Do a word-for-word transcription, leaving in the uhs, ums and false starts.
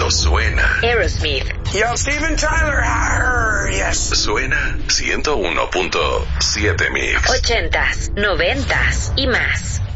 pero suena. Aerosmith. Yo, Steven Tyler. Arr, yes. Suena ciento uno punto siete Mix. Ochentas, noventas y más.